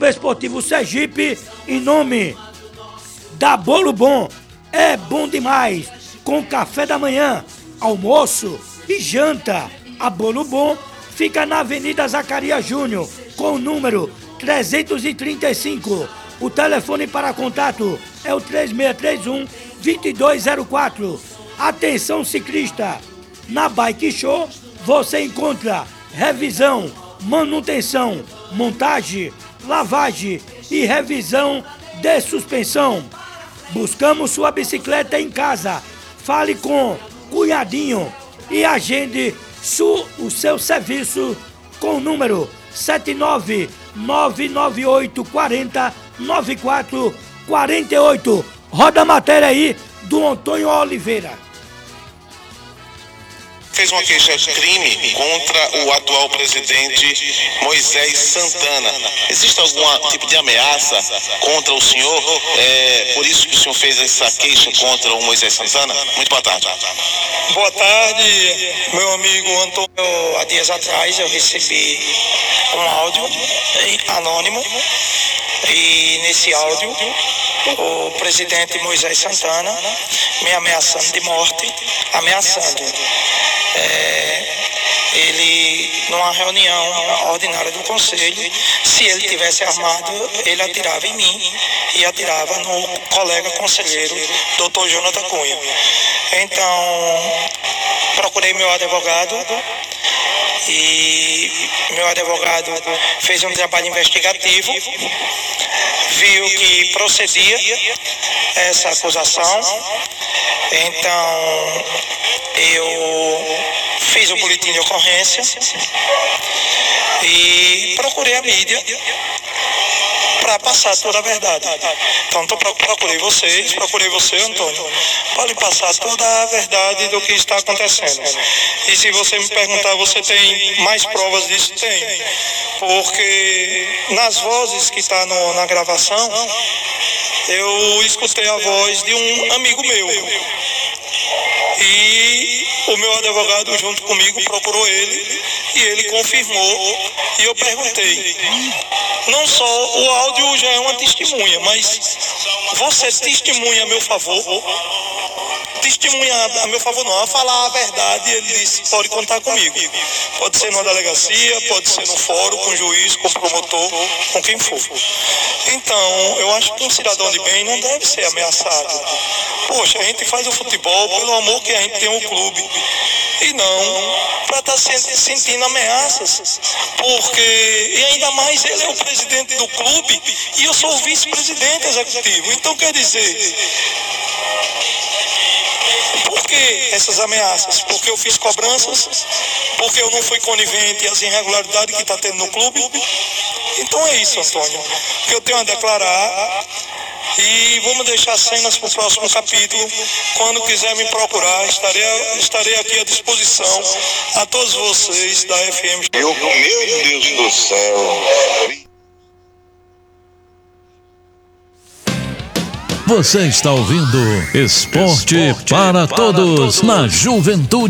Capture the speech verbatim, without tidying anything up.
Clube Esportivo Sergipe, em nome da Bolo Bom. É bom demais, com café da manhã, almoço e janta. A Bolo Bom fica na Avenida Zacarias Júnior, com o número trezentos e trinta e cinco. O telefone para contato é o três seis três um, dois dois zero quatro. Atenção ciclista, na Bike Show você encontra revisão, manutenção, montagem, lavagem e revisão de suspensão. Buscamos sua bicicleta em casa. Fale com Cunhadinho e agende su, o seu serviço com o número sete nove nove nove oito quatro zero nove quatro quatro oito. Roda a matéria aí do Antônio Oliveira. Fez uma queixa-crime contra o atual presidente Moisés Santana. Existe algum tipo de ameaça contra o senhor? É por isso que o senhor fez essa queixa contra o Moisés Santana? Muito boa tarde. Boa tarde, meu amigo Antônio. Há dias atrás eu recebi um áudio anônimo e nesse áudio o presidente Moisés Santana me ameaçando de morte, ameaçando. É, ele, numa reunião ordinária do conselho, se ele tivesse armado, ele atirava em mim e atirava no colega conselheiro, doutor Jonathan Cunha. Então, procurei meu advogado e meu advogado fez um trabalho investigativo, viu que procedia essa acusação. Então, eu fiz o boletim de ocorrência e procurei a mídia para passar toda a verdade. Então, tô, procurei vocês, procurei você, Antônio, para lhe passar toda a verdade do que está acontecendo. E se você me perguntar, você tem mais provas disso? Tem. Porque nas vozes que está na gravação, eu escutei a voz de um amigo meu. E o meu advogado junto comigo procurou ele e ele confirmou. E eu perguntei, não só o áudio já é uma testemunha, mas você testemunha a meu favor? Testemunha a meu favor não, a falar a verdade. Ele disse, pode contar comigo. Pode ser numa delegacia, pode ser no fórum, com o juiz, com o promotor, com quem for. Então, eu acho que um cidadão de bem não deve ser ameaçado. Poxa, a gente faz o futebol pelo amor que a gente tem ao clube. E não para estar tá sentindo ameaças. Porque, e ainda mais, ele é o presidente do clube e eu sou o vice-presidente executivo. Então, quer dizer, por que essas ameaças? Porque eu fiz cobranças, porque eu não fui conivente às irregularidades que está tendo no clube. Então é isso, Antônio, que eu tenho a declarar. E vamos deixar cenas para o próximo capítulo. Quando quiser me procurar, estarei, estarei aqui à disposição a todos vocês da F M. Eu, meu Deus do céu. Você está ouvindo Esporte para Todos na Juventude.